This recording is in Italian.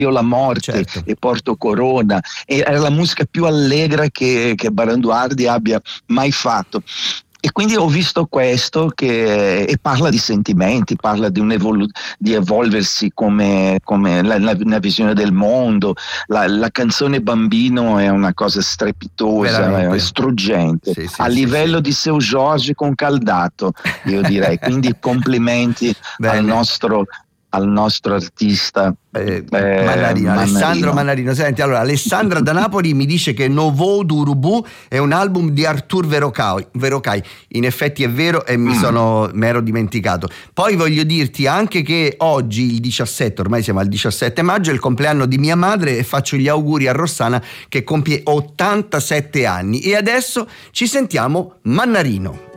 la morte, certo, e Porto Corona, e era la musica più allegra che Baranduardi abbia mai fatto. E quindi ho visto questo e parla di sentimenti, parla di di evolversi come la visione del mondo. La canzone Bambino è una cosa strepitosa, è veramente. struggente, Sì, a sì, sì, sì. livello di Seu Jorge con Caldato, io direi. Quindi complimenti al Bene. nostro artista Mannarino, Alessandro Mannarino. Mannarino. Senti, allora, Alessandra da Napoli mi dice che Nouveau d'Urubu è un album di Artur Verocai. In effetti è vero e me ero dimenticato. Poi voglio dirti anche che oggi, il 17, ormai siamo al 17 maggio, è il compleanno di mia madre e faccio gli auguri a Rossana che compie 87 anni. E adesso ci sentiamo Mannarino.